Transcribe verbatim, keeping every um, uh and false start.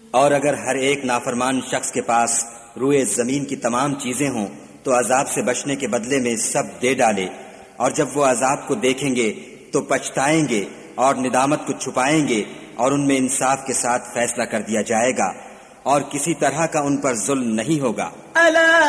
और अगर हर एक नाफरमान शख्स के पास रुए जमीन की तमाम चीजें हों तो अजाब से बचने के बदले में सब दे डाले, और जब वो अजाब को देखेंगे तो पछताएंगे और निदामत को छुपाएंगे, और उनमें इंसाफ के साथ फैसला कर दिया जाएगा और किसी तरह का उन पर जुल्म नहीं होगा।